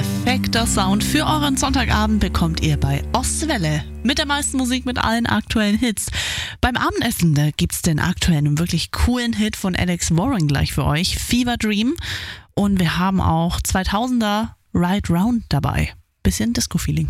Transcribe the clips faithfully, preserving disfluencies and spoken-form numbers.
Perfekter Sound für euren Sonntagabend bekommt ihr bei Ostwelle. Mit der meisten Musik, mit allen aktuellen Hits. Beim Abendessen, da gibt's den aktuellen und wirklich coolen Hit von Alex Warren gleich für euch, Fever Dream. Und wir haben auch zweitausender Ride Round dabei. Bisschen Disco-Feeling.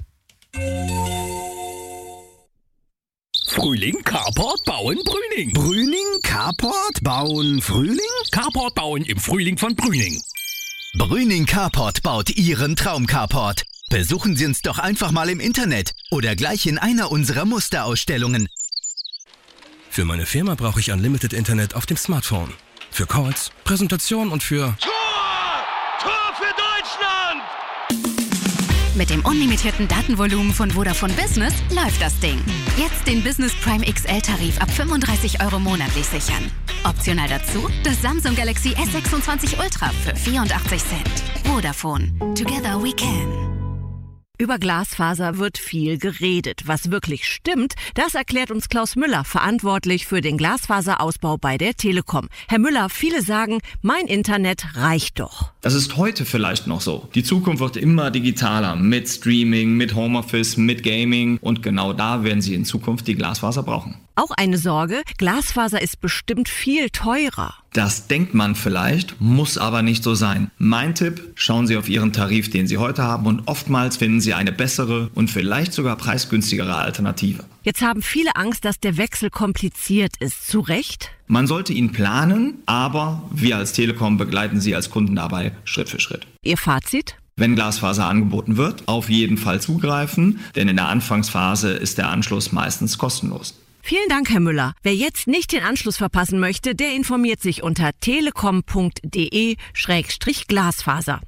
Frühling, Carport, Bauen, Brüning. Brüning, Carport, Bauen, Frühling? Carport bauen im Frühling von Brüning. Brüning Carport baut Ihren Traum-Carport. Besuchen Sie uns doch einfach mal im Internet oder gleich in einer unserer Musterausstellungen. Für meine Firma brauche ich Unlimited Internet auf dem Smartphone. Für Calls, Präsentationen und für... Tor! Tor für Deutschland! Mit dem unlimitierten Datenvolumen von Vodafone Business läuft das Ding. Jetzt den Business Prime X L-Tarif ab fünfunddreißig Euro monatlich sichern. Optional dazu das Samsung Galaxy S sechsundzwanzig Ultra für vierundachtzig Cent. Vodafone. Together we can. Über Glasfaser wird viel geredet. Was wirklich stimmt, das erklärt uns Klaus Müller, verantwortlich für den Glasfaserausbau bei der Telekom. Herr Müller, viele sagen, mein Internet reicht doch. Das ist heute vielleicht noch so. Die Zukunft wird immer digitaler mit Streaming, mit Homeoffice, mit Gaming und genau da werden Sie in Zukunft die Glasfaser brauchen. Auch eine Sorge, Glasfaser ist bestimmt viel teurer. Das denkt man vielleicht, muss aber nicht so sein. Mein Tipp, schauen Sie auf Ihren Tarif, den Sie heute haben und oftmals finden Sie eine bessere und vielleicht sogar preisgünstigere Alternative. Jetzt haben viele Angst, dass der Wechsel kompliziert ist. Zu Recht? Man sollte ihn planen, aber wir als Telekom begleiten Sie als Kunden dabei Schritt für Schritt. Ihr Fazit? Wenn Glasfaser angeboten wird, auf jeden Fall zugreifen, denn in der Anfangsphase ist der Anschluss meistens kostenlos. Vielen Dank, Herr Müller. Wer jetzt nicht den Anschluss verpassen möchte, der informiert sich unter telekom punkt de Schrägstrich Glasfaser.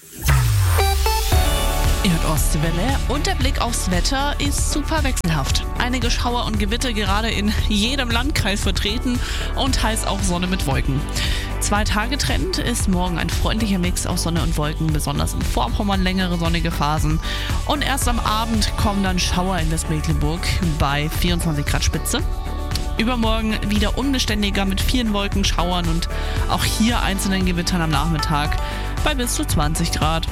Ihr hört Ostwelle und der Blick aufs Wetter ist super wechselhaft. Einige Schauer und Gewitter gerade in jedem Landkreis vertreten und heiß auch Sonne mit Wolken. Zwei Tage Trend ist morgen ein freundlicher Mix aus Sonne und Wolken, besonders im Vorpommern längere sonnige Phasen. Und erst am Abend kommen dann Schauer in Westmecklenburg bei vierundzwanzig Grad Spitze. Übermorgen wieder unbeständiger mit vielen Wolkenschauern und auch hier einzelnen Gewittern am Nachmittag bei bis zu zwanzig Grad.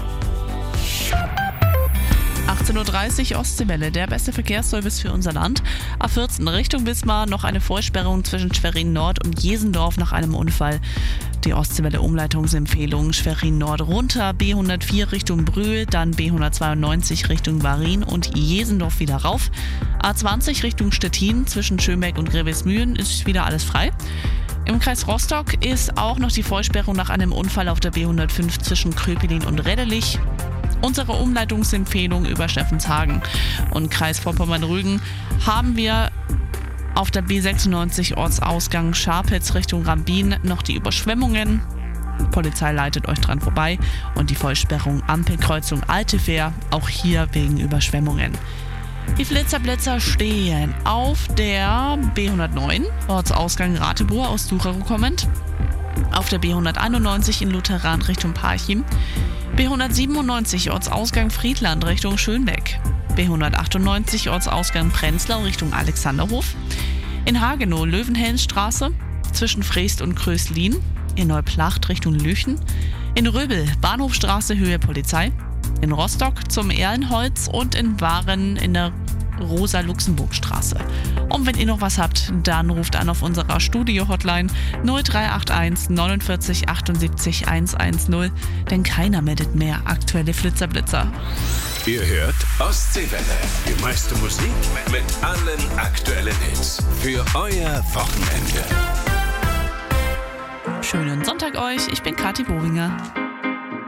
achtzehn Uhr dreißig Ostseewelle, der beste Verkehrsservice für unser Land. A vierzehn Richtung Wismar, noch eine Vollsperrung zwischen Schwerin Nord und Jesendorf nach einem Unfall. Die Ostseewelle Umleitungsempfehlung Schwerin Nord runter, B hundertvier Richtung Brühl, dann B hundertzweiundneunzig Richtung Varin und Jesendorf wieder rauf. A zwanzig Richtung Stettin zwischen Schönbeck und Grevesmühlen ist wieder alles frei. Im Kreis Rostock ist auch noch die Vollsperrung nach einem Unfall auf der B hundertfünf zwischen Köpelin und Reddelich. Unsere Umleitungsempfehlung über Steffenshagen und Kreis Vorpommern-Rügen haben wir auf der B sechsundneunzig Ortsausgang Scharpitz Richtung Rambin noch die Überschwemmungen. Polizei leitet euch dran vorbei und die Vollsperrung Ampelkreuzung Altefähr, auch hier wegen Überschwemmungen. Die Flitzerblitzer stehen auf der B hundertneun Ortsausgang Ratibor aus Durero kommend, auf der B hunderteinundneunzig in Lutheran Richtung Parchim, B hundertsiebenundneunzig Ortsausgang Friedland Richtung Schönbeck, B hundertachtundneunzig Ortsausgang Prenzlau Richtung Alexanderhof, in Hagenow Löwenhellenstraße zwischen Freest und Kröslin, in Neuplacht Richtung Lüchen, in Röbel Bahnhofstraße Höhe Polizei, in Rostock zum Erlenholz und in Waren in der Rosa-Luxemburg-Straße. Und wenn ihr noch was habt, dann ruft an auf unserer Studio-Hotline null drei acht eins neunundvierzig achtundsiebzig hundertzehn, denn keiner meldet mehr aktuelle Flitzerblitzer. Ihr hört Ostseewelle, die meiste Musik mit allen aktuellen Hits für euer Wochenende. Schönen Sonntag euch, ich bin Kathi Bohringer.